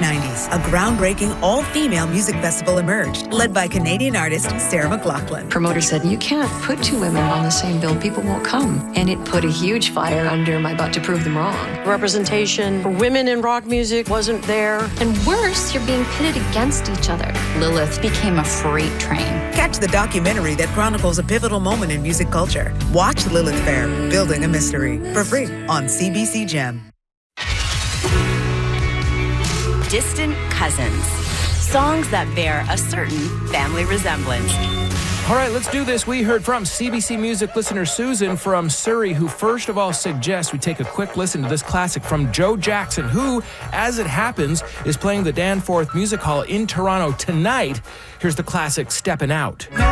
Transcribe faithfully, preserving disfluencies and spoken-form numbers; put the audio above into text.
nineties, a groundbreaking all-female music festival emerged, led by Canadian artist Sarah McLachlan. Promoter said, you can't put two women on the same bill. People won't come. And it put a huge fire under my butt to prove them wrong. Representation for women in rock music wasn't there. And worse, you're being pitted against each other. Lilith became a freight train. Catch the documentary that chronicles a pivotal moment in music culture. Watch Lilith Fair, Building a Mystery, for free on C B C Gem. Distant cousins. Songs that bear a certain family resemblance. All right, let's do this. We heard from C B C Music listener Susan from Surrey, who first of all suggests we take a quick listen to this classic from Joe Jackson, who, as it happens, is playing the Danforth Music Hall in Toronto tonight. Here's the classic Steppin' Out.